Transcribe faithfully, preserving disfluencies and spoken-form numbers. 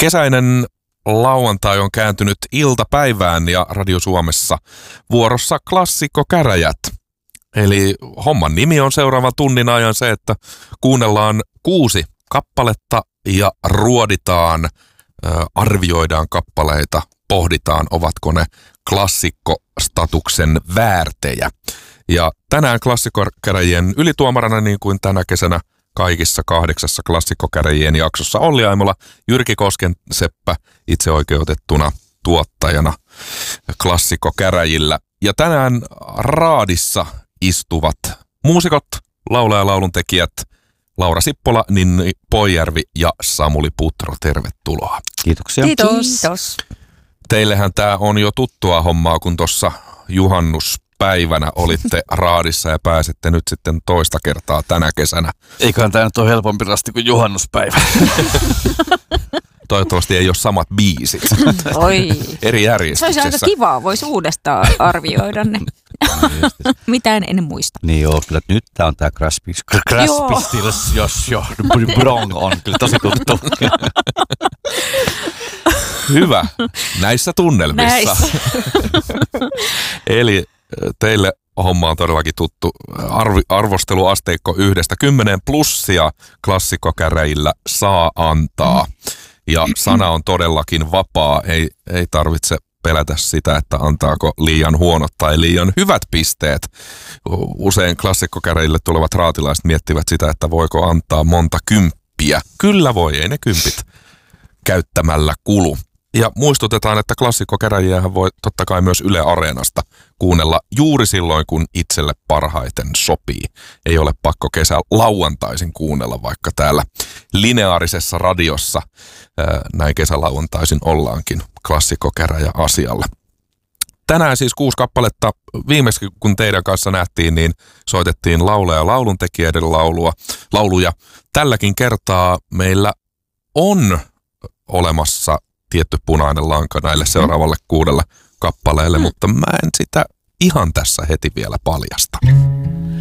Kesäinen lauantai on kääntynyt iltapäivään ja Radio Suomessa vuorossa klassikkokäräjät. Eli homman nimi on seuraavan tunnin ajan se, että kuunnellaan kuusi kappaletta ja ruoditaan, äh, arvioidaan kappaleita, pohditaan, ovatko ne klassikkostatuksen väärtejä. Ja tänään klassikkokäräjien ylituomarana, niin kuin tänä kesänä kaikissa kahdeksassa klassikkokäräjien jaksossa, Olli Aimola, Jyrki Koskenseppä itseoikeutettuna tuottajana klassikkokäräjillä. Ja tänään raadissa istuvat muusikot, laulaja- ja lauluntekijät Laura Sippola, Ninni Poijärvi ja Samuli Putro. Tervetuloa. Kiitoksia. Kiitos. Kiitos. Teillehän tämä on jo tuttua hommaa, kun tuossa juhannuspäivänä olitte raadissa ja pääsette nyt sitten toista kertaa tänä kesänä. Eiköhän tämä nyt ole helpompi rasti kuin juhannuspäivä. Toivottavasti ei ole samat biisit. Oi. Eri Se järjestyksessä. olisi aika kivaa, voisi uudestaan arvioida ne. Mitään en muista. Niin joo, kyllä nyt tää on tää Crosby Stills, jos jo, Brong on kyllä tosi tuttu. Hyvä. Näissä tunnelmissa. Näissä. Eli teille homma on todellakin tuttu. Arvi, arvosteluasteikko yhdestä kymmeneen plussia klassikkokäräjillä saa antaa. Ja sana on todellakin vapaa. Ei, ei tarvitse pelätä sitä, että antaako liian huonot tai liian hyvät pisteet. Usein klassikkokäräjille tulevat raatilaiset miettivät sitä, että voiko antaa monta kymppiä. Kyllä voi, ei ne kympit käyttämällä kulu. Ja muistutetaan, että klassikkokäräjiähän voi totta kai myös Yle Areenasta kuunnella juuri silloin, kun itselle parhaiten sopii. Ei ole pakko kesä lauantaisin kuunnella, vaikka täällä lineaarisessa radiossa ää, näin kesälauantaisin ollaankin klassikkokäräjä asialla. Tänään siis kuusi kappaletta. Viimeksi kun teidän kanssa nähtiin, niin soitettiin laulaja- ja lauluntekijöiden laulua, lauluja. Tälläkin kertaa meillä on olemassa tietty punainen lanka näille seuraavalle kuudelle kappaleelle, mutta mä en sitä ihan tässä heti vielä paljasta.